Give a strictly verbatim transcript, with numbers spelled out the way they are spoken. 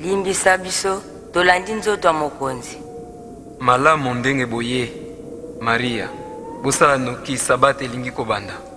limbisa biso tolandi nzoto ya mokonzi. Malamu ndenge boye Maria, bosala noki sabate elingi kobanda.